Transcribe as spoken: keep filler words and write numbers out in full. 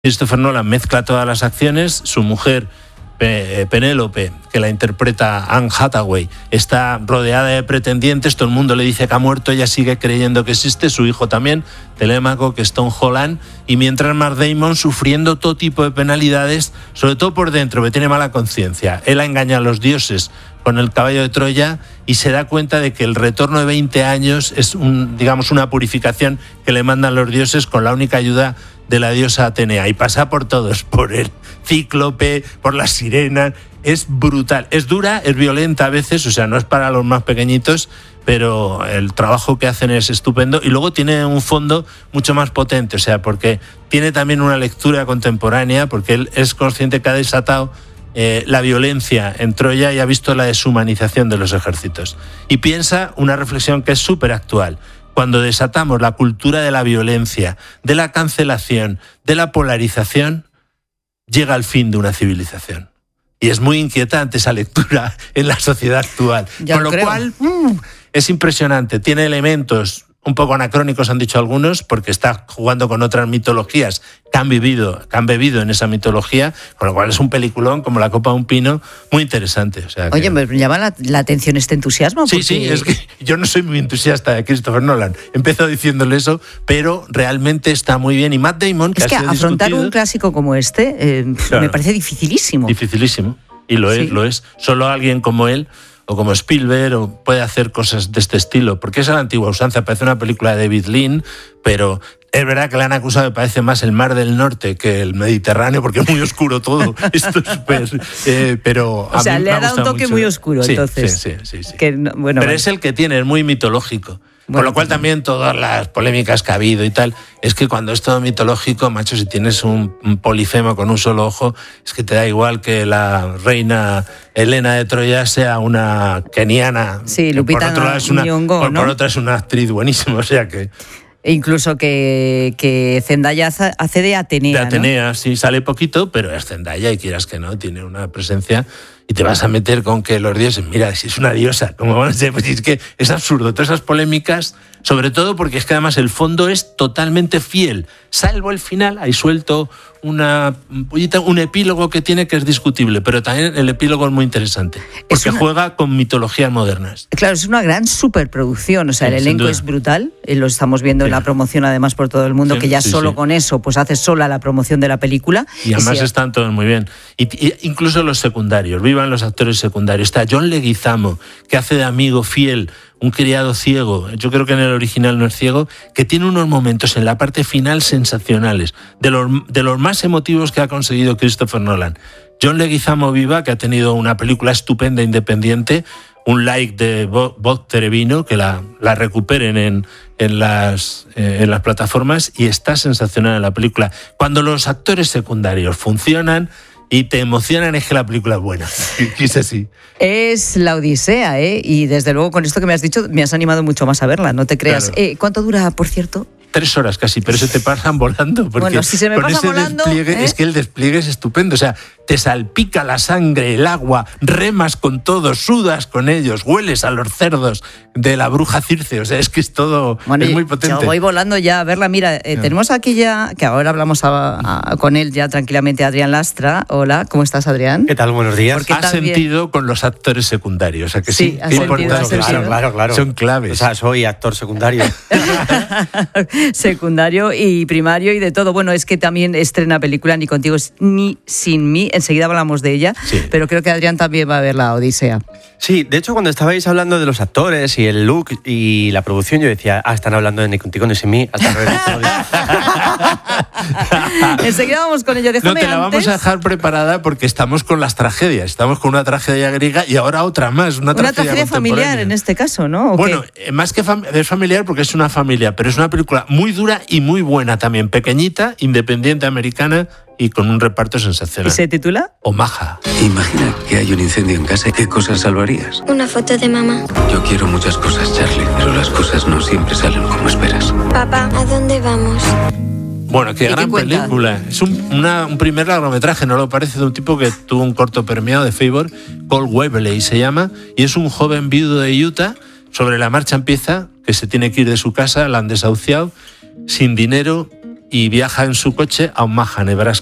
Christopher Nolan mezcla todas las acciones, su mujer Penélope, que la interpreta Anne Hathaway, está rodeada de pretendientes, todo el mundo le dice que ha muerto, ella sigue creyendo que existe, su hijo también, Telémaco, que es Tom Holland, y mientras Matt Damon sufriendo todo tipo de penalidades, sobre todo por dentro, que tiene mala conciencia. Él ha engañado a los dioses con el caballo de Troya y se da cuenta de que el retorno de veinte años es un, digamos, una purificación que le mandan los dioses con la única ayuda de la diosa Atenea, y pasa por todos, por el cíclope, por las sirenas. Es brutal, es dura, es violenta a veces, o sea, no es para los más pequeñitos, pero el trabajo que hacen es estupendo, y luego tiene un fondo mucho más potente, o sea, porque tiene también una lectura contemporánea, porque él es consciente que ha desatado eh, la violencia en Troya y ha visto la deshumanización de los ejércitos. Y piensa una reflexión que es súper actual. Cuando desatamos la cultura de la violencia, de la cancelación, de la polarización, llega el fin de una civilización. Y es muy inquietante esa lectura en la sociedad actual. Ya Con lo creo. cual, mmm, es impresionante. Tiene elementos un poco anacrónicos, han dicho algunos, porque está jugando con otras mitologías que han vivido, que han bebido en esa mitología, con lo cual es un peliculón como la copa de un pino, muy interesante. O sea que... Oye, me llama la, la atención este entusiasmo. Sí, porque... sí, es que yo no soy muy entusiasta de Christopher Nolan. Empezó diciéndole eso, pero realmente está muy bien. Y Matt Damon, que es que ha sido afrontar discutido, un clásico como este eh, claro, me parece dificilísimo. Dificilísimo. Y lo Sí. es, lo es. Solo alguien como él, o como Spielberg, o puede hacer cosas de este estilo, porque es a la antigua usanza, parece una película de David Lean, pero es verdad que le han acusado que parece más el Mar del Norte que el Mediterráneo, porque es muy oscuro todo. Esto es súper... Eh, pero O sea, a mí le me ha dado un gustado toque mucho. muy oscuro, Sí, entonces. Sí, sí, sí. sí. Que no- bueno, pero vale. es el que tiene, es muy mitológico. Bueno, Con lo cual también todas las polémicas que ha habido y tal, es que cuando es todo mitológico, macho, si tienes un, un polifemo con un solo ojo, es que te da igual que la reina Helena de Troya sea una keniana. Sí, que Lupita por otro lado es una, Nyong'o, por, ¿no? por otra es una actriz buenísima, o sea que... E incluso que, que Zendaya hace hace de Atenea. De ¿no? Atenea, sí, sale poquito, pero es Zendaya y quieras que no, tiene una presencia y te vas a meter con que los dioses, mira, si es una diosa, ¿cómo van a ser? Pues es que es absurdo, todas esas polémicas, sobre todo porque es que además el fondo es totalmente fiel, salvo el final, ahí suelto una pollita, un epílogo que tiene que es discutible, pero también el epílogo es muy interesante, porque una... juega con mitologías modernas. Claro, es una gran superproducción, o sea, Sí, el sin elenco duda. es brutal, y lo estamos viendo Sí. en la promoción además por todo el mundo, Sí, que ya sí, solo sí. con eso pues hace sola la promoción de la película. Y además si- están todos muy bien. Y, y incluso los secundarios, vivan los actores secundarios. Está John Leguizamo, que hace de amigo fiel, un criado ciego, yo creo que en el original no es ciego, que tiene unos momentos en la parte final sensacionales, de los, de los más emotivos que ha conseguido Christopher Nolan. John Leguizamo viva, que ha tenido una película estupenda, independiente, un like de Bob Terevino, que la, la recuperen en, en, las, eh, en las plataformas, y está sensacional en la película. Cuando los actores secundarios funcionan y te emocionan, es que la película es buena. Y es así. Es la Odisea, ¿eh? Y desde luego con esto que me has dicho me has animado mucho más a verla, no te creas. Claro. Eh, ¿Cuánto dura, por cierto? Tres horas casi, pero se te pasan volando. Porque Bueno, si se me con pasa ese volando, despliegue, ¿eh? es que el despliegue es estupendo. O sea, te salpica la sangre, el agua, remas con todos, sudas con ellos, hueles a los cerdos de la bruja Circe. O sea, es que es todo, Bueno, es muy yo potente. voy volando ya a verla. Mira, eh, Ya. tenemos aquí ya, que ahora hablamos a- a- con él ya tranquilamente, Adrián Lastra. Hola, ¿cómo estás, Adrián? ¿Qué tal? Buenos días. Porque- ¿qué Has tal bien? sentido con los actores secundarios. O sea, que Sí, sí, has qué sentido, importante. has sentido. Claro, claro, claro. Son claves. O sea, soy actor secundario. Secundario y primario y de todo. Bueno, es que también estrena película Ni contigo ni sin mí. Enseguida hablamos de ella, Sí. pero creo que Adrián también va a ver la Odisea. Sí, de hecho, cuando estabais hablando de los actores y el look y la producción, yo decía, ah, están hablando de Ni contigo ni sin mí. Hasta Enseguida vamos con ello. No, Déjame te la antes vamos a dejar preparada porque estamos con las tragedias. Estamos con una tragedia griega y ahora otra más. Una, una tragedia familiar en este caso, ¿no? ¿O qué? Bueno, eh, más que fam- es familiar porque es una familia, pero es una película muy dura y muy buena también, pequeñita, independiente, americana y con un reparto ¿Y sensacional. se titula? Omaha. Imagina que hay un incendio en casa. ¿Qué cosas salvarías? Una foto de mamá. Yo quiero muchas cosas, Charlie, pero las cosas no siempre salen como esperas. Papá, ¿a dónde vamos? Bueno, qué ¿Y qué gran cuenta? película. Es un, una- un primer largometraje, ¿no lo parece? De un tipo que tuvo un corto premiado de Favor, Cold Waverley se llama, y es un joven viudo de Utah. Sobre la marcha empieza que se tiene que ir de su casa, la han desahuciado, sin dinero, y viaja en su coche a Omaha, Nebraska.